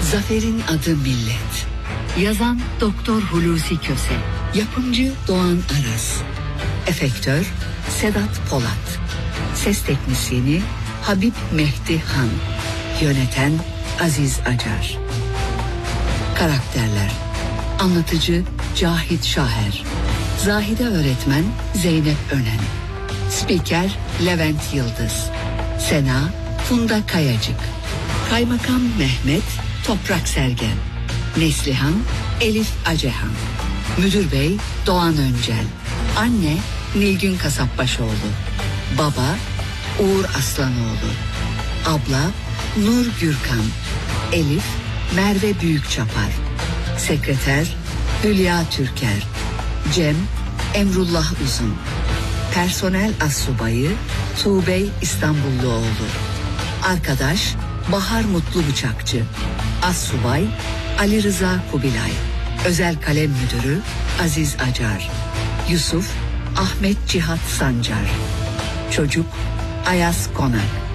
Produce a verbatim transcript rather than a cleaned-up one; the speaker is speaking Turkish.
Zafer'in adı millet. Yazan Doktor Hulusi Köse. Yapımcı Doğan Aras. Efektör Sedat Polat. Ses teknisyeni Habib Mehdi Han. Yöneten Aziz Acar. Karakterler: Anlatıcı Cahit Şaher. Zahide öğretmen Zeynep Önen. Spiker Levent Yıldız. Sena Funda Kayacık. Kaymakam Mehmet Toprak Sergen. Neslihan Elif Acehan. Müdür Bey Doğan Öncel. Anne Nilgün Kasapbaşoğlu. Baba Uğur Aslanoğlu. Abla Nur Gürkan. Elif Merve Büyükçapar. Sekreter Hülya Türker. Cem Emrullah Uzun. Personel Assubayı Tuğbey İstanbulluoğlu. Arkadaş Bahar Mutlu Bıçakçı. Assubay Ali Rıza Kubilay. Özel Kalem Müdürü Aziz Acar. Yusuf Ahmet Cihat Sancar. Çocuk Ayaz Konak.